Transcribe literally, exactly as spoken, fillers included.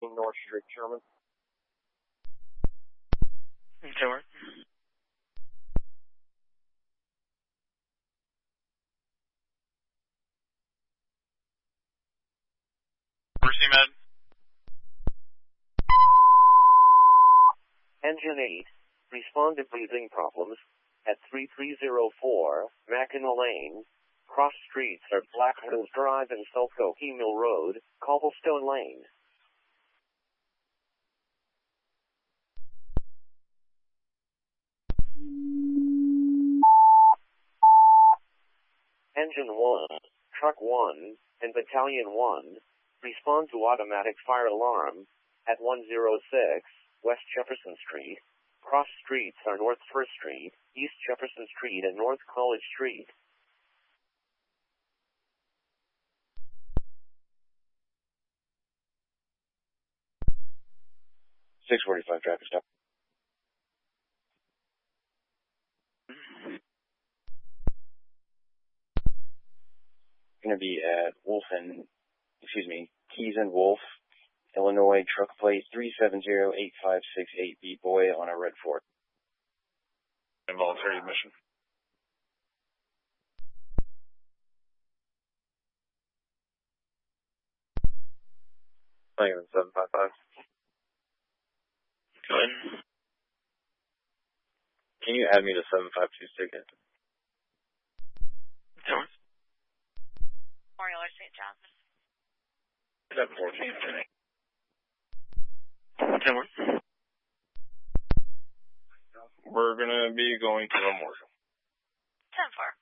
North Street, Sherman. Okay, where? Where's he, Med? Engine eight. Respond to breathing problems at three three zero four Mackinac Lane. Cross streets are Black Hills Drive and Sulcoe Mill Road, Cobblestone Lane. Engine one, Truck one, and Battalion one, respond to automatic fire alarm at one oh six West Jefferson Street. Cross streets are North First Street, East Jefferson Street, and North College Street. six forty-five traffic stop. Going to be at Wolf and, excuse me, Keys and Wolf, Illinois, truck plate three seven zero eight five six eight B Boy on a red Ford. Involuntary admission. Hang on, seven five five. Go ahead. Can you add me to seven five two ticket? Towers. Memorial or Saint John's. seven fourteen. Towers. We're going to be going to Memorial. ten four.